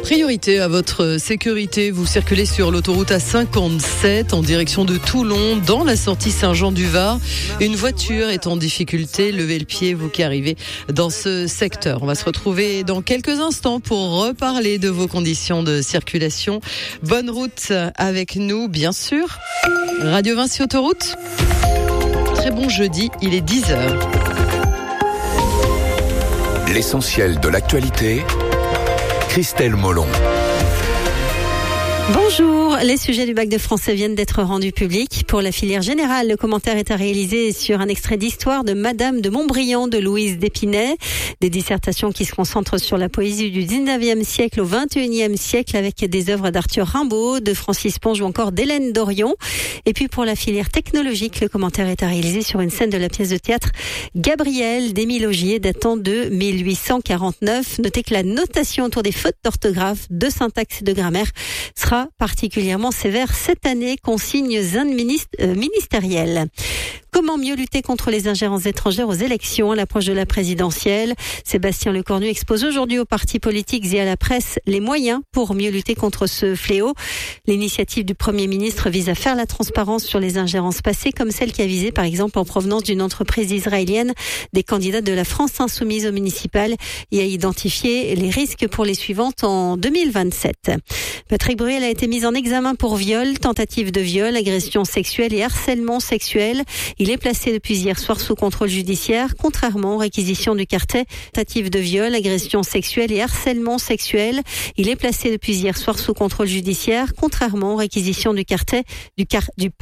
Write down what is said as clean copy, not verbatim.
Priorité à votre sécurité, vous circulez sur l'autoroute A57 en direction de Toulon, dans la sortie Saint-Jean-du-Var. Une voiture est en difficulté, levez le pied, vous qui arrivez dans ce secteur. On va se retrouver dans quelques instants pour reparler de vos conditions de circulation. Bonne route avec nous, bien sûr. Radio Vinci Autoroute. Très bon jeudi, il est 10h. L'essentiel de l'actualité, Christelle Molon. Bonjour, les sujets du bac de français viennent d'être rendus publics. Pour la filière générale, le commentaire est à réaliser sur un extrait d'Histoire de Madame de Montbriand de Louise d'Épinay. Des dissertations qui se concentrent sur la poésie du 19e siècle au 21e siècle avec des œuvres d'Arthur Rimbaud, de Francis Ponge ou encore d'Hélène Dorion. Et puis pour la filière technologique, le commentaire est à réaliser sur une scène de la pièce de théâtre Gabriel d'Émile Augier datant de 1849. Notez que la notation autour des fautes d'orthographe, de syntaxe et de grammaire sera particulièrement sévère cette année, consignes ministérielles. Comment mieux lutter contre les ingérences étrangères aux élections à l'approche de la présidentielle? Sébastien Lecornu expose aujourd'hui aux partis politiques et à la presse les moyens pour mieux lutter contre ce fléau. L'initiative du Premier ministre vise à faire la transparence sur les ingérences passées, comme celle qui a visé par exemple en provenance d'une entreprise israélienne des candidats de la France insoumise aux municipales et à identifier les risques pour les suivantes en 2027. Patrick Bruel a été mis en examen pour viol, tentative de viol, agression sexuelle et harcèlement sexuel. Il est placé depuis hier soir sous contrôle judiciaire, contrairement aux réquisitions du parquet. Tentative de viol, agression sexuelle et harcèlement sexuel. Il est placé depuis hier soir sous contrôle judiciaire, contrairement aux réquisitions du parquet.